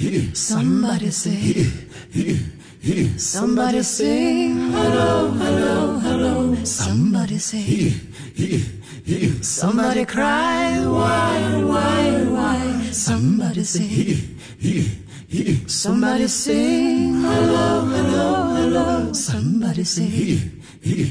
Somebody say, somebody sing, hello, hello, hello. Somebody say, somebody cry, why? Somebody say, somebody sing, hello, hello, hello. Somebody say,